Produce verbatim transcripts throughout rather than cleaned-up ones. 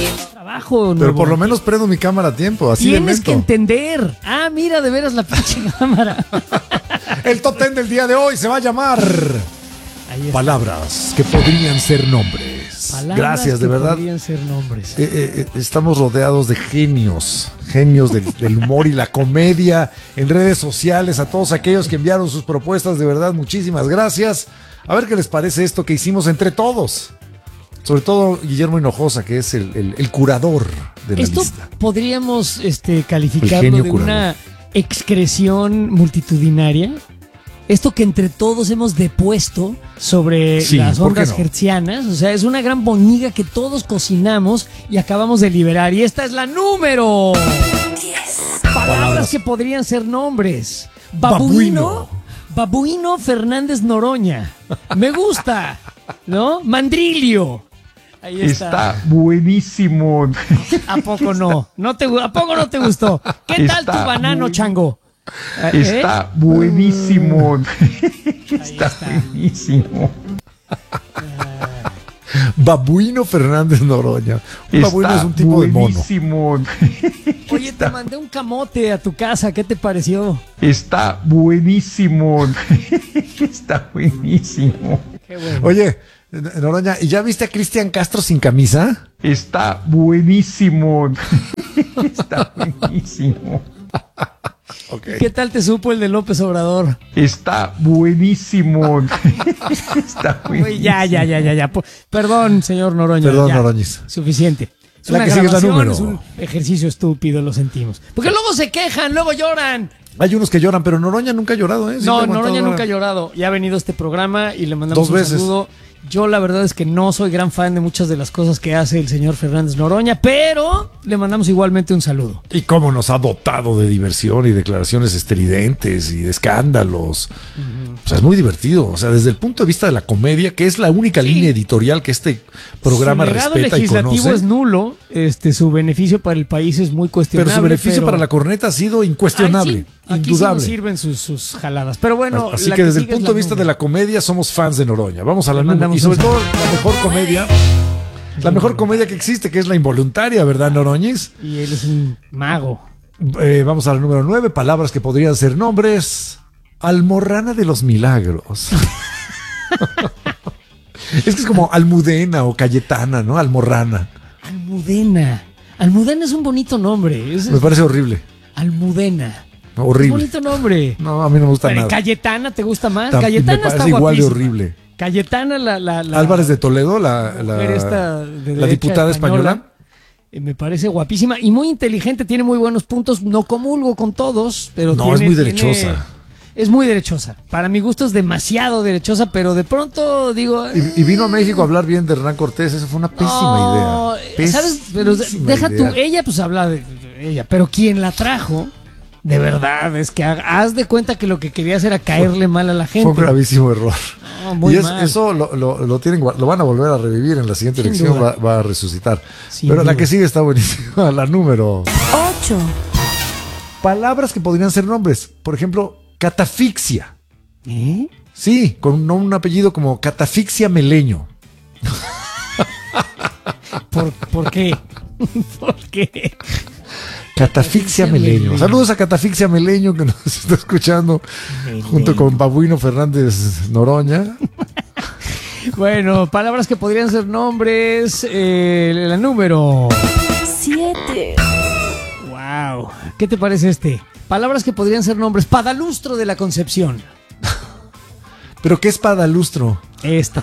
Trabajo, Pero por lo menos prendo mi cámara a tiempo, así de Tienes mento. que entender. Ah, mira, de veras la pinche cámara. El top ten del día de hoy se va a llamar Ahí está. Palabras que podrían ser nombres. Palabras Gracias, de que verdad. podrían ser nombres. Eh, eh, eh, estamos rodeados de genios, genios del, del humor y la comedia en redes sociales. A todos aquellos que enviaron sus propuestas, de verdad, muchísimas gracias. A ver qué les parece esto que hicimos entre todos. Sobre todo Guillermo Hinojosa, que es el, el, el curador de la Esto lista. podríamos este, El calificarlo genio de curador. una excreción multitudinaria. Esto que entre todos hemos depuesto sobre Sí, las ¿por qué ondas no? hertzianas. O sea, es una gran boñiga que todos cocinamos y acabamos de liberar. Y esta es la número diez. Palabras, Palabras. que podrían ser nombres. Babuino. Babuino. Babuino Fernández Noroña. Me gusta. ¿No? Mandrilio. Ahí está. Está buenísimo. ¿A poco no? ¿No te, gu- ¿A poco no te gustó? ¿Qué tal tu Está banano, muy- chango? ¿Eh? Está buenísimo. Está está. buenísimo. Babuino Fernández Noroña. Un babuino Está es un tipo de mono. buenísimo. Oye, te mandé un camote a tu casa. ¿Qué te pareció? Está buenísimo. Está buenísimo. Qué bueno. Oye, Noroña, ¿y ya viste a Cristian Castro sin camisa? Está buenísimo. Está buenísimo. Okay. ¿Qué tal te supo el de López Obrador? Está buenísimo. Está buenísimo. Güey, ya, ya, ya, ya, ya. Po- Perdón, señor Noroña. Perdón, ya. Noroñis. Suficiente. Es La una que sigue es la grabación, número. es un ejercicio estúpido, lo sentimos. Porque luego se quejan, luego lloran. Hay unos que lloran, pero Noroña nunca ha llorado, ¿eh? Siempre No, ha aguantado Noroña vara. nunca ha llorado. Ya ha venido a este programa y le mandamos Dos un veces. saludo. Yo la verdad es que no soy gran fan de muchas de las cosas que hace el señor Fernández Noroña, pero le mandamos igualmente un saludo. Y cómo nos ha dotado de diversión y declaraciones estridentes y de escándalos. O sea, es muy divertido. O sea, desde el punto de vista de la comedia, que es la única Sí. línea editorial que este programa Su legado respeta y legislativo conoce. es nulo, este, su beneficio para el país es muy cuestionable. Pero su beneficio pero- para la corneta ha sido incuestionable, Ay, sí, aquí sí indudable. nos sirven sus, sus jaladas. Pero bueno, Así la que desde el sigue es punto de vista de número. la comedia somos fans de Noroña. Vamos a la Le número. mandamos Y sobre un todo la mejor comedia, la mejor comedia que existe, que es la involuntaria, ¿verdad, Noroñis? Y él es un mago. Eh, vamos a la número nueve, palabras que podrían ser nombres. Almorrana de los Milagros. Es que es como Almudena o Cayetana, ¿no? Almorrana. Almudena. Almudena es un bonito nombre. Es, Me parece horrible. Almudena. No, Es horrible. bonito nombre. No, a mí no me gusta Pero, nada. Cayetana, ¿te gusta más? Tam- Cayetana me parece está igual de guapísima. horrible. Cayetana, la, la, la Álvarez de Toledo, la, la, mujer esta de la derecha diputada española. eh, me parece guapísima y muy inteligente, tiene muy buenos puntos. No comulgo con todos, pero No, tiene- es muy tiene- derechosa. es muy derechosa. Para mi gusto es demasiado derechosa, pero de pronto digo... Y, y vino a México a hablar bien de Hernán Cortés. Eso fue una pésima no, idea. ¿sabes? Pero de- Pésima deja idea. tú, ella pues habla de, de ella, pero quien la trajo, de verdad, es que ha- haz de cuenta que lo que querías era caerle mal a la Fue gente. un gravísimo error. No, muy y es- mal. eso lo, lo- lo tienen, gua- lo van a volver a revivir en la siguiente Sin elección. duda. Va, va a resucitar. Sin Pero la duda. que sigue está buenísima. La número. ocho, Palabras que podrían ser nombres. Por ejemplo, catafixia. ¿Eh? Sí, con no un apellido como Catafixia Meleño. ¿Por, ¿Por qué? ¿Por qué? Catafixia Catafixia Meleño. Meleño. Saludos a Catafixia Meleño que nos está escuchando Meleño. junto con Babuino Fernández Noroña. Bueno, palabras que podrían ser nombres. Eh, la número. siete, Wow. ¿Qué te parece este? Palabras que podrían ser nombres. Padalustro de la Concepción. Pero ¿qué es padalustro? Esta.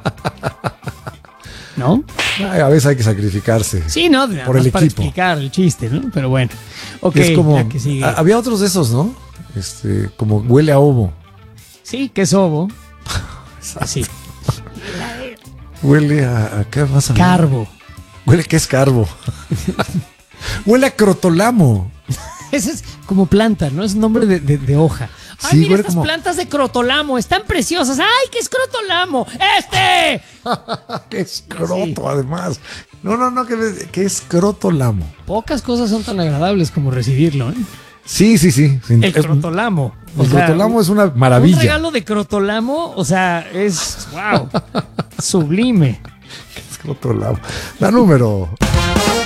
¿No? Ay, a veces hay que sacrificarse. Sí, no, nada Por más el para equipo. explicar el chiste, ¿no? Pero bueno. Ok, es como. la que sigue. a- había otros de esos, ¿no? Este, como huele a ovo. Sí, que es ovo. Sí. Huele a. ¿a ¿Qué más? había? Carbo. Huele que es carbo. Huele a crotolamo. Ese es como planta, ¿no? Es nombre de, de- de hoja. Ay, Sí, mira huele estas como- plantas de crotolamo, están preciosas. ¡Ay, qué es crotolamo! ¡Este! Que es croto, Sí. además. No, no, no, que, que es crotolamo. Pocas cosas son tan agradables como recibirlo, ¿eh? Sí, sí, sí. El Es- crotolamo. O el sea, crotolamo es una Un maravilla. regalo de crotolamo, o sea, es wow, sublime. Es crotolamo. La número.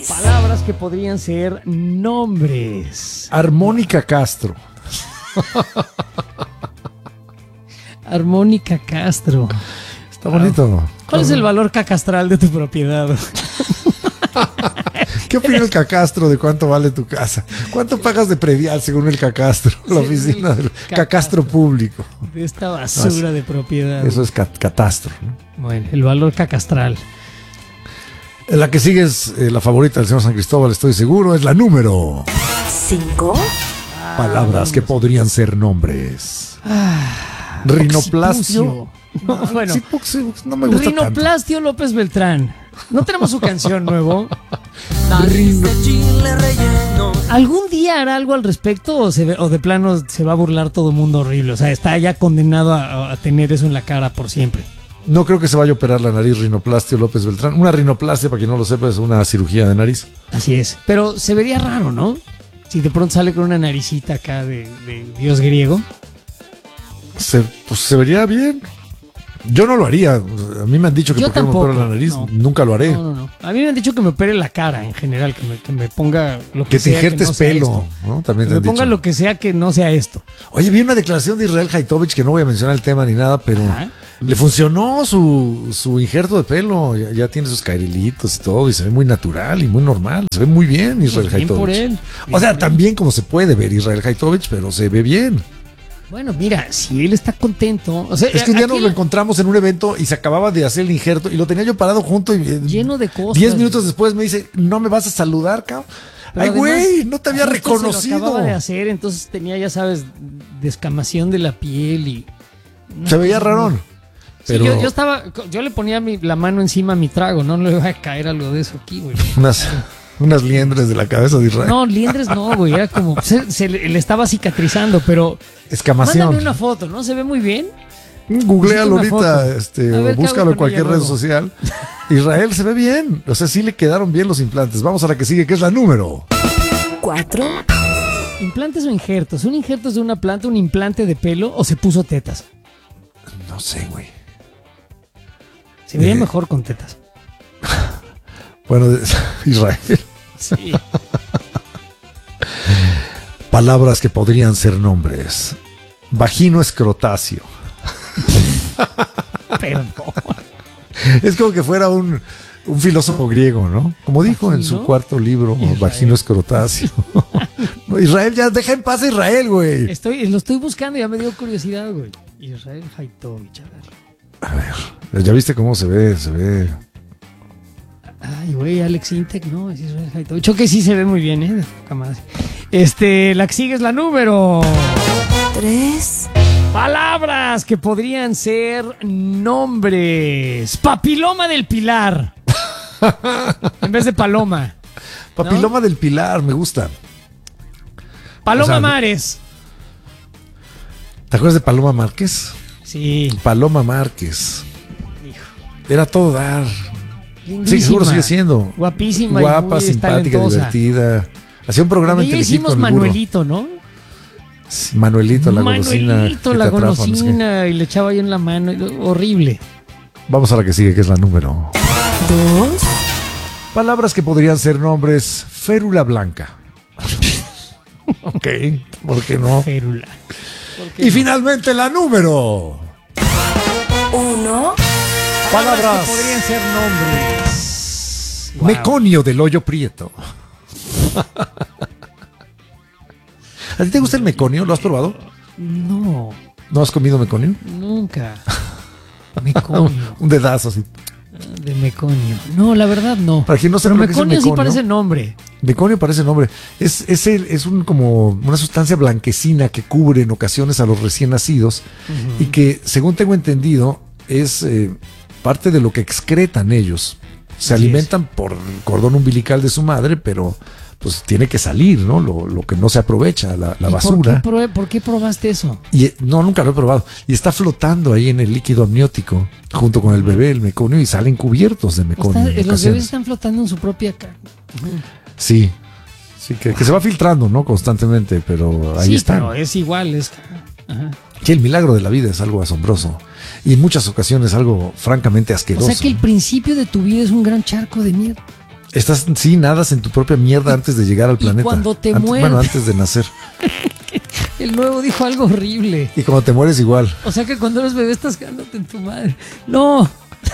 Palabras que podrían ser nombres. Armónica Castro. Armónica Castro. Está bonito. ¿Cuál es el valor cacastral de tu propiedad? ¿Qué opina el Cacastro de cuánto vale tu casa? ¿Cuánto pagas de predial según el Cacastro? La Sí, oficina el del Cacastro. Cacastro público. De esta basura de propiedad. Eso es cat- catastro, ¿no? Bueno, el valor cacastral. La que sigue es eh, la favorita del señor San Cristóbal, estoy seguro, es la número. Cinco. Palabras que podrían ser nombres. Rinoplastio. No, bueno, Sí, poxi- no me gusta tanto. Rinoplastio López Beltrán. ¿No tenemos su canción nuevo? Rino- ¿Algún día hará algo al respecto o, se ve- o de plano se va a burlar todo el mundo horrible? O sea, está ya condenado a, a tener eso en la cara por siempre. No creo que se vaya a operar la nariz rinoplastio López Beltrán. Una rinoplastia, para quien no lo sepa, es una cirugía de nariz. Así es. Pero se vería raro, ¿no? Si de pronto sale con una naricita acá de, de dios griego. Se, pues se vería bien. Yo no lo haría. A mí me han dicho que Yo por qué no me tampoco, opero la nariz. no. Nunca lo haré. No, no, no. A mí me han dicho que me opere la cara en general, que me, que me ponga lo que, Que te sea. injertes no sea pelo, esto. ¿no? También Que te me han ponga dicho. lo que sea que no sea esto. Oye, vi una declaración de Israel Haitovich, que no voy a mencionar el tema ni nada, pero Ajá. le funcionó su, su injerto de pelo. Ya, ya tiene sus cairilitos y todo, y se ve muy natural y muy normal. Se ve muy bien Israel Pues bien Haitovich. por él. O sea, Bien. también como se puede ver Israel Haitovich, pero se ve bien. Bueno, mira, si él está contento. O sea, Es que un día aquí nos lo encontramos en un evento y se acababa de hacer el injerto y lo tenía yo parado junto y eh, lleno de cosas. diez minutos después me dice, ¿no me vas a saludar, cabrón? Pero Ay, además, güey, no te había justo Se reconocido. lo acababa de hacer, entonces tenía, ya sabes, descamación de la piel y. una Se veía cosa rarón. muy- Sí, Pero yo, yo estaba, yo le ponía mi- la mano encima a mi trago, no le iba a caer algo de eso aquí, güey. unas, unas liendres de la cabeza de Israel. No, liendres no, güey, era como, se, se le, le estaba cicatrizando, pero Escamación. mándame una foto, ¿no? Se ve muy bien. Googlealo Necesito una ahorita, foto. este, A o ver, ¿qué búscalo hago en con cualquier ella red luego? social. Israel se ve bien. O sea, sí le quedaron bien los implantes. Vamos a la que sigue, que es la número. Cuatro. ¿Implantes o injertos? ¿Un injerto es de una planta, un implante de pelo o se puso tetas? No sé, güey. Se vería Eh. mejor con tetas. Bueno, de- Israel. Sí. Palabras que podrían ser nombres. Vagino escrotáceo. Perdón. Es como que fuera un, un filósofo griego, ¿no? Como dijo en su ¿Vagino? cuarto libro, Israel. Vagino escrotáceo. No, Israel, ya deja en paz a Israel, güey. Estoy, lo estoy buscando, ya me dio curiosidad, güey. Israel Haitovich, a ver. ¿Ya viste cómo se ve? Se ve. Ay, güey, Alex Intec, no, es Israel Haitovich. Ok, sí se ve muy bien, ¿eh? De poca madre. Este, la que sigue es la número. Tres. Palabras que podrían ser nombres. Papiloma del Pilar. En vez de paloma. Papiloma del Pilar, me gusta. Paloma O sea, Mares. ¿Te acuerdas de Paloma Márquez? Sí. Paloma Márquez. Era todo dar. Lindísima. Sí, seguro sigue siendo. Guapísima. y Guapa, muy simpática, talentosa. divertida. Hacía un programa en Ya Telehit hicimos con el burro. Manuelito, ¿no? Sí, Manuelito, la golosina. Manuelito, que la te atrapa, no sé qué. golosina. Y le echaba ahí en la mano. y- Horrible. Vamos a la que sigue, que es la número. Dos. Palabras que podrían ser nombres. Férula blanca. Ok, ¿por qué no? Férula. Y finalmente la número. Uno. Palabras. que podrían ser nombres. Wow. Meconio del hoyo prieto. ¿A ti te gusta el meconio? ¿Lo has probado? No, ¿No has comido meconio? nunca. Meconio. Un dedazo así. De meconio. No, la verdad no. Para quien no sepa Pero lo que es el meconio sí meconio. parece nombre. Meconio parece nombre. Es, es, el- es un, como una sustancia blanquecina que cubre en ocasiones a los recién nacidos y que, según tengo entendido, es eh, parte de lo que excretan ellos. Se Así alimentan por el cordón umbilical de su madre, pero pues tiene que salir, ¿no? Lo, lo que no se aprovecha, la, la ¿Y basura. ¿Por qué, probé- por qué probaste eso? Y eh, no, nunca lo he probado. Y está flotando ahí en el líquido amniótico, junto con el bebé, el meconio, y salen cubiertos de meconio. Está- en los ocasiones. bebés están flotando en su propia cara. Sí, sí, que, que se va filtrando, ¿no? Constantemente, pero ahí sí, están. pero es igual. Es... Ajá. Sí, el milagro de la vida es algo asombroso y en muchas ocasiones algo francamente O asqueroso. sea que el principio de tu vida es un gran charco de mierda. Estás, sí, nadas en tu propia mierda antes de llegar al Y planeta. cuando te Antes- mueres. Bueno, antes de nacer. El nuevo dijo algo horrible. Y cuando te mueres igual. O sea que cuando eres bebé estás cagándote en tu madre. No.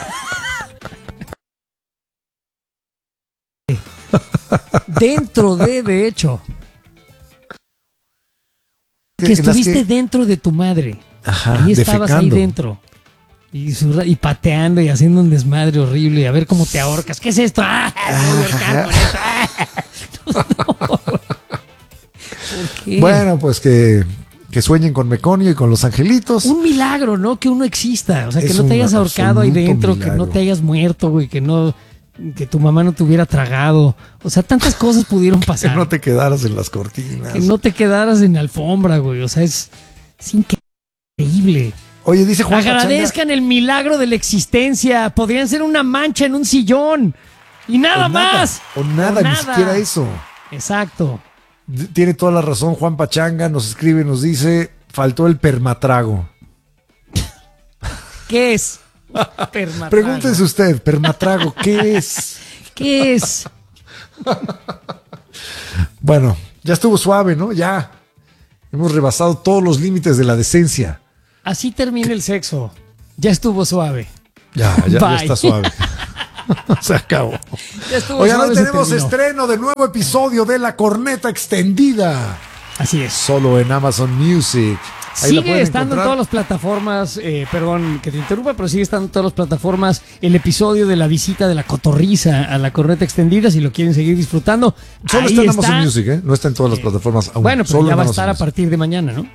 Dentro de, de hecho. Que En las estuviste que- dentro de tu madre. Ajá, Ahí estabas ahí defecando. dentro. Y, zurra- y pateando y haciendo un desmadre horrible. A ver cómo te ahorcas. ¿Qué es esto? ¡Ah! me voy a ahorcar con esto. ¡Ah! No. ¿Por qué? Bueno, pues que, que sueñen con Meconio y con los angelitos. Un milagro, ¿no? Que uno exista. O sea, que Es no te un hayas ahorcado ahí absoluto dentro, que milagro. no te hayas muerto, güey, que no, que tu mamá no te hubiera tragado. O sea, tantas cosas pudieron Que pasar. no te quedaras en las cortinas. Que no te quedaras en alfombra, güey. O sea, es, es increíble. Oye, dice Juan Pachanga. Agradezcan el milagro de la existencia. Podrían ser una mancha en un sillón. Y nada o más. O nada, O ni siquiera eso. Exacto. D- Tiene toda la razón Juan Pachanga, nos escribe, nos dice, faltó el permatrago. ¿Qué es? Permatrago. Pregúntese usted, permatrago, ¿qué es? ¿Qué es? Bueno, ya estuvo suave, ¿no? Ya. Hemos rebasado todos los límites de la decencia. Así termina el sexo. Ya estuvo suave. Ya, ya, ya Bye. está suave. Se acabó. Ya estuvo Oigan, suave, hoy se tenemos terminó. estreno de nuevo episodio de La Corneta Extendida. Así es. Solo en Amazon Music. Ahí la Sigue pueden estando en encontrar. todas las plataformas, eh, perdón que te interrumpa, pero sigue estando en todas las plataformas el episodio de la visita de la cotorriza a la Corneta Extendida, si lo quieren seguir disfrutando. Solo ahí está en Amazon Music, ¿eh? No está en todas las Eh, plataformas aún. Bueno, pero Solo ya en va a Amazon estar a Music. partir de mañana, ¿no?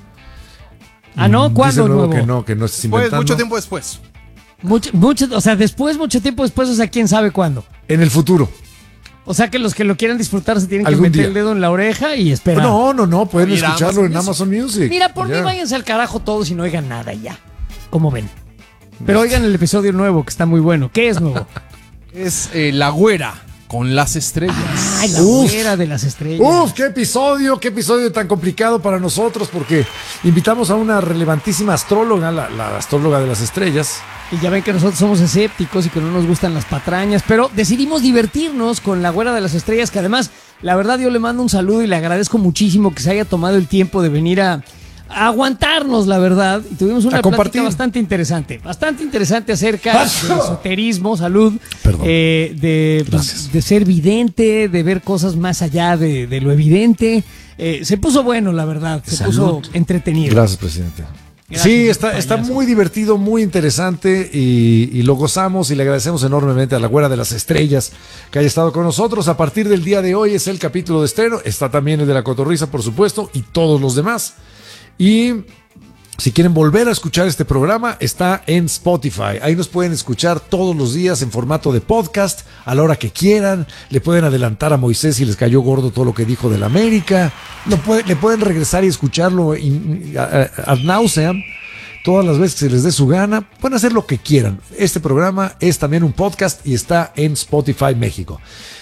Ah, ¿no? Mm, ¿Cuándo dice luego nuevo? que no, que no estés Pues inventando. mucho tiempo después. Mucho, mucho, o sea, después, mucho tiempo después, o sea, quién sabe cuándo. En el futuro. O sea, que los que lo quieran disfrutar se tienen que Algún meter día. el dedo en la oreja y esperar. No, no, no, pueden Mira, escucharlo Amazon en Amazon Music. Mira, por Ya. mí váyanse al carajo todos y no oigan nada y ya. ¿Cómo ven? Pero oigan el episodio nuevo, que está muy bueno. ¿Qué es nuevo? Es eh, La Güera con las estrellas. Ay, la Uf. güera de las estrellas. Uf, qué episodio, qué episodio tan complicado para nosotros, porque invitamos a una relevantísima astróloga, la, la astróloga de las estrellas. Y ya ven que nosotros somos escépticos y que no nos gustan las patrañas, pero decidimos divertirnos con la güera de las estrellas, que además, la verdad, yo le mando un saludo y le agradezco muchísimo que se haya tomado el tiempo de venir a, a aguantarnos, la verdad. Y tuvimos una A compartir. plática bastante interesante, bastante interesante acerca del esoterismo, salud, Perdón. eh, de, Gracias. de ser vidente, de ver cosas más allá de, de lo evidente. Eh, se puso bueno, la verdad, se Salud. puso entretenido. Gracias, presidente. Gracias, Sí, está, está payaso. muy divertido, muy interesante y, y lo gozamos y le agradecemos enormemente a la güera de las estrellas que haya estado con nosotros. A partir del día de hoy es el capítulo de estreno, está también el de la cotorriza, por supuesto, y todos los demás. Y si quieren volver a escuchar este programa, está en Spotify. Ahí nos pueden escuchar todos los días en formato de podcast, a la hora que quieran. Le pueden adelantar a Moisés si les cayó gordo todo lo que dijo del América. Lo puede- le pueden regresar y escucharlo in- a- a- ad nauseam todas las veces que se les dé su gana. Pueden hacer lo que quieran. Este programa es también un podcast y está en Spotify México.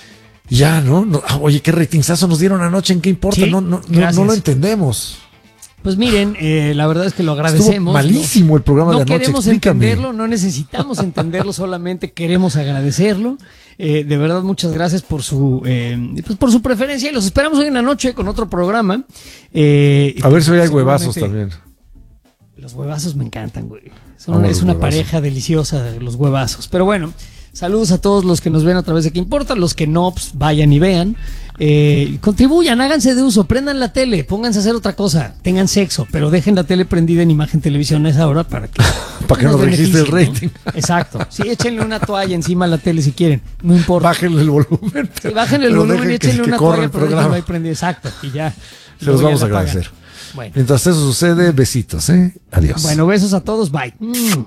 Ya, ¿no? No, ah, oye, qué ratingsazo nos dieron anoche. ¿En qué importa? Sí, no, no, no, gracias. no lo entendemos. Pues miren, eh, la verdad es que lo agradecemos. Estuvo malísimo el programa no, de no anoche. queremos Explícame. entenderlo, no necesitamos entenderlo, solamente queremos agradecerlo. Eh, de verdad, muchas gracias por su eh, pues por su preferencia y los esperamos hoy en la noche con otro programa. Eh, A ver si hoy hay seguramente- huevazos también. Los huevazos me encantan, güey. Son- Vamos, es los una huevazos. pareja deliciosa, los huevazos. Pero bueno, saludos a todos los que nos ven a través de Qué Importa, los que no, pues, vayan y vean. Eh, contribuyan, háganse de uso, prendan la tele, pónganse a hacer otra cosa, tengan sexo, pero dejen la tele prendida en imagen televisión a esa hora para que, Para que nos registre el beneficie, rating. ¿no? Exacto. Sí, échenle una toalla encima a la tele si quieren, no importa. Bájenle el volumen. Sí, bájenle el pero volumen y dejen que- échenle que una corra toalla el pero déjenlo programa. ahí prendido. Exacto, y ya. Se los luego ya vamos a la apagan. agradecer. Bueno. Mientras eso sucede, besitos, ¿eh? Adiós. Bueno, besos a todos, bye. Mm.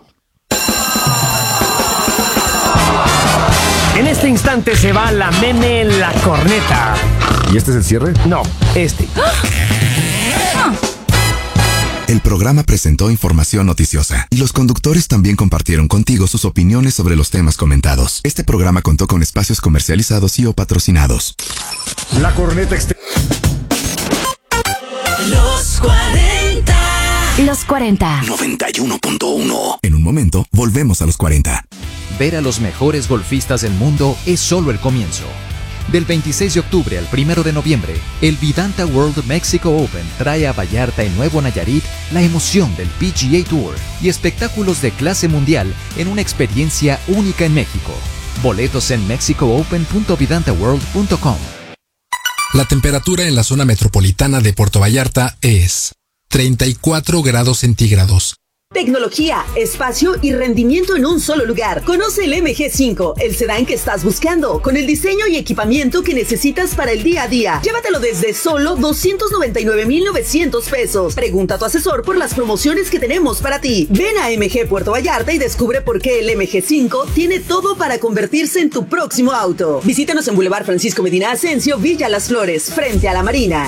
En este instante se va la meme La Corneta. ¿Y este es el cierre? No, este. El programa presentó información noticiosa y los conductores también compartieron contigo sus opiniones sobre los temas comentados. Este programa contó con espacios comercializados y o patrocinados. La corneta extendida. Los cuarenta. Los cuarenta. noventa y uno punto uno. En un momento, volvemos a los cuarenta. Ver a los mejores golfistas del mundo es solo el comienzo. Del veintiséis de octubre al primero de noviembre, el Vidanta World Mexico Open trae a Vallarta y Nuevo Nayarit la emoción del P G A Tour y espectáculos de clase mundial en una experiencia única en México. Boletos en mexico open punto vidanta world punto com. La temperatura en la zona metropolitana de Puerto Vallarta es treinta y cuatro grados centígrados. Tecnología, espacio y rendimiento en un solo lugar. Conoce el M G cinco, el sedán que estás buscando, con el diseño y equipamiento que necesitas para el día a día. Llévatelo desde solo doscientos noventa y nueve mil novecientos pesos. Pregunta a tu asesor por las promociones que tenemos para ti. Ven a M G Puerto Vallarta y descubre por qué el M G cinco tiene todo para convertirse en tu próximo auto. Visítanos en Boulevard Francisco Medina Asensio, Villa Las Flores, frente a la Marina.